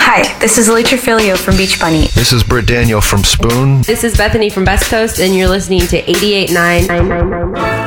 Hi, this is Lee Trafilio from Beach Bunny. This is Britt Daniel from Spoon. This is Bethany from Best Coast, and you're listening to 88.9.